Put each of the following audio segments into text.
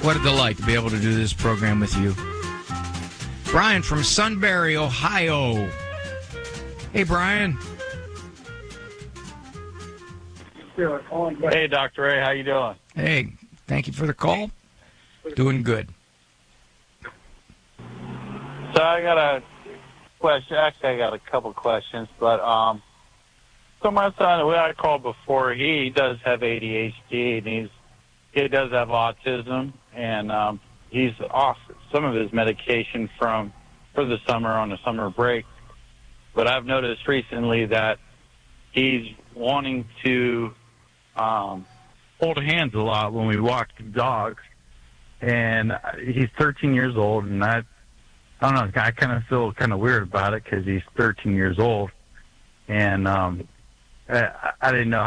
What a delight to be able to do this program with you. Brian from Sunbury, Ohio. Hey, Brian. Hey, Dr. Ray, how you doing? Hey, thank you for the call. Doing good. So I got a question. Actually, I got a couple questions, but so my son, the way I called before, he does have ADHD, and he does have autism, and he's off some of his medication for the summer on the summer break. But I've noticed recently that he's wanting to hold hands a lot when we walk the dogs, and he's 13 years old, and I don't know, I kind of feel kind of weird about it because he's 13 years old, and I didn't know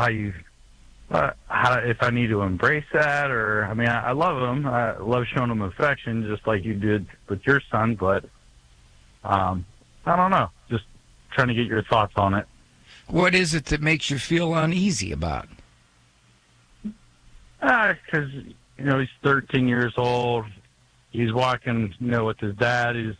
if I need to embrace that, or, I mean, I love him. I love showing him affection just like you did with your son, but I don't know. Just trying to get your thoughts on it. What is it that makes you feel uneasy about it? Because, he's 13 years old. He's walking, with his dad. He's,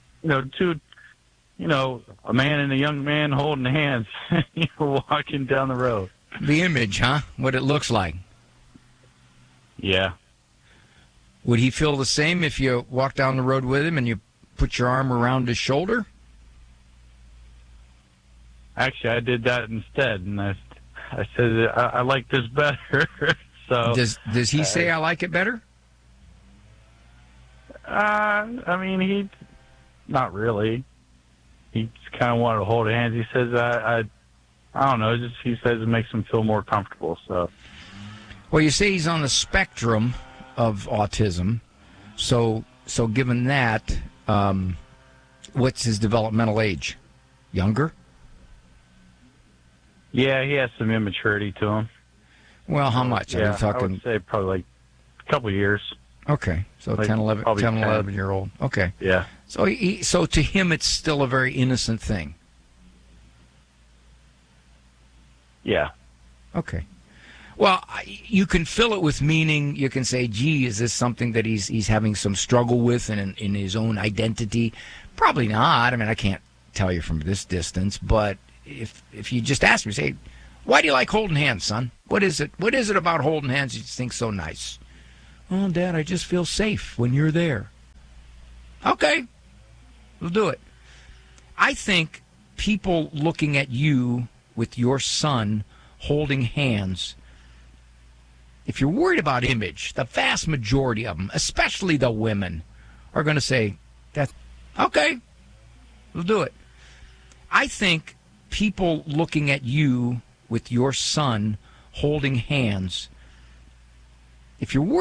a man and a young man holding hands, walking down the road. The image, huh? What it looks like. Yeah. Would he feel the same if you walked down the road with him and you put your arm around his shoulder? Actually, I did that instead, and I said I like this better. So does he say I like it better? I mean, he not really. He just kind of wanted to hold hands. He says I don't know. He says it makes him feel more comfortable. So, well, you say he's on the spectrum of autism. So given that, what's his developmental age? Younger? Yeah, he has some immaturity to him. Well, how much? Yeah, Are we talking? I would say probably like a couple of years. Okay, so like 10, 11-year-old. Okay. Yeah. So to him, it's still a very innocent thing. Yeah. Okay. Well, you can fill it with meaning. You can say, gee, is this something that he's having some struggle with in his own identity? Probably not. I mean, I can't tell you from this distance, but if you just ask me, say, why do you like holding hands, son? What is it? What is it about holding hands you think so nice? Oh, Dad, I just feel safe when you're there. Okay, we'll do it. I think people looking at you with your son holding hands, if you're worried about image, the vast majority of them, especially the women, are going to say, "That's okay, we'll do it." I think people looking at you with your son holding hands, if you're worried